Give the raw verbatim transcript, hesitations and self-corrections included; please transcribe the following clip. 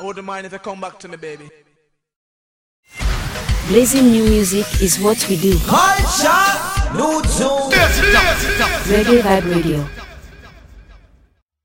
I wouldn't mind if you come back to me, baby. Blazing new music is what we do. Culture, new tune. Reggae Vibe Radio.